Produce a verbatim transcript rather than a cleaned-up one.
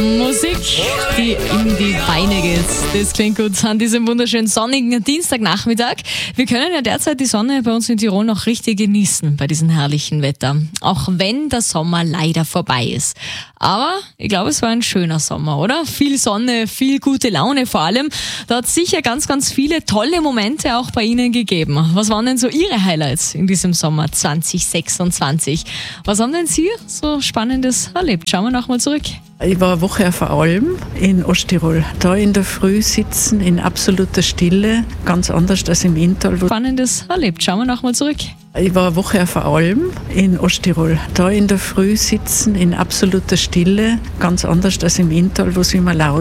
Musik, die in die Beine geht. Das klingt gut an diesem wunderschönen sonnigen Dienstagnachmittag. Wir können ja derzeit die Sonne bei uns in Tirol noch richtig genießen bei diesem herrlichen Wetter. Auch wenn der Sommer leider vorbei ist. Aber ich glaube, es war ein schöner Sommer, oder? Viel Sonne, viel gute Laune vor allem. Da hat es sicher ganz, ganz viele tolle Momente auch bei Ihnen gegeben. Was waren denn so Ihre Highlights in diesem Sommer zwanzig sechsundzwanzig? Was haben denn Sie so Spannendes erlebt? Schauen wir nochmal zurück. Ich war eine Woche auf der Alm in Osttirol. Da in der Früh sitzen in absoluter Stille, ganz anders als im Inntal. Spannendes erlebt. Schauen wir nochmal zurück. Ich war eine Woche auf der Alm in Osttirol. Da in der Früh sitzen in absoluter Stille, ganz anders als im Inntal, wo es immer laut